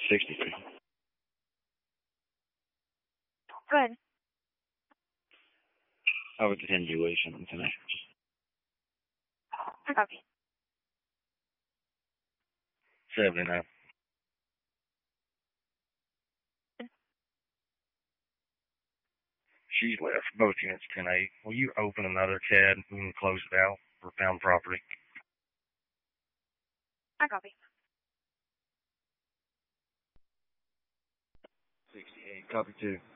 63. Go ahead. Over to 10 duration tonight. I copy. 79. She's left. Both units 10-8. Will you open another CAD and close it out for found property? I copy. 68. Copy 2.